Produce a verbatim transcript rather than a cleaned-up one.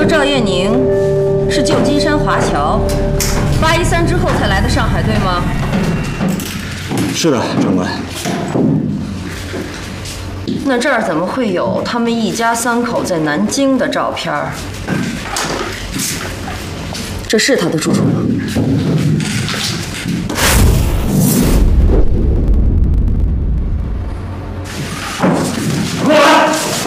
说赵艳宁是旧金山华侨，八一三之后才来的上海，对吗？ 是的，长官。 那这儿怎么会有他们一家三口在南京的照片？这是他的住处吗？